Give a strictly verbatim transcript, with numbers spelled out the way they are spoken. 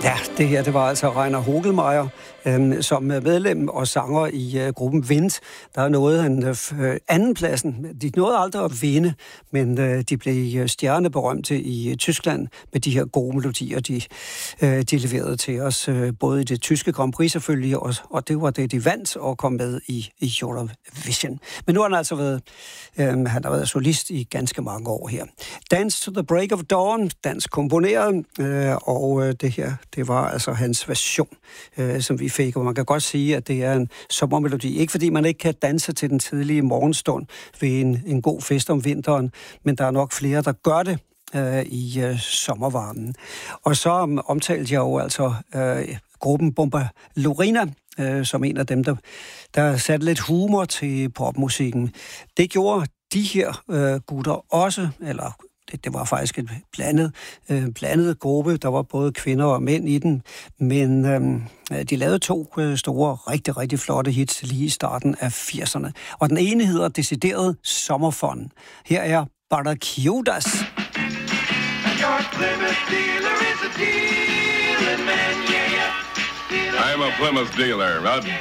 Ja, det her, det var altså Rainer Hogelmeier, øh, som medlem og sanger i øh, gruppen Wind. Der nåede han øh, andenpladsen. De nåede aldrig at vinde, men øh, de blev stjerneberømte i øh, Tyskland med de her gode melodier, de, øh, de leverede til os. Øh, både i det tyske Grand Prix selvfølgelig, og, og det var det, de vandt og kom med i, i Eurovision. Men nu har han altså været, øh, han har været solist i ganske mange år her. Dance to the Break of Dawn, dansk komponeret, øh, og øh, det her, det var altså hans version, øh, som vi fik. Og man kan godt sige, at det er en sommermelodi. Ikke fordi man ikke kan danse til den tidlige morgenstund ved en, en god fest om vinteren, men der er nok flere, der gør det øh, i øh, sommervarmen. Og så um, omtalte jeg jo altså øh, gruppen Bomba Lorina, øh, som en af dem, der, der satte lidt humor til popmusikken. Det gjorde de her øh, gutter også, eller Det, det var faktisk et blandet, øh, blandet gruppe. Der var både kvinder og mænd i den. Men øh, de lavede to øh, store, rigtig, rigtig flotte hits lige i starten af firserne. Og den ene hedder decideret Sommerfond. Her er Barracudas. I'm a Plymouth dealer, a